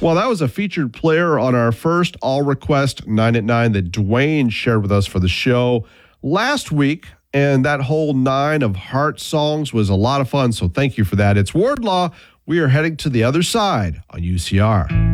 Well, that was a featured player on our first All Request 9 at 9 that Dwayne shared with us for the show last week. And that whole 9 of Heart songs was a lot of fun. So thank you for that. It's Wardlaw. We are heading to the other side on UCR.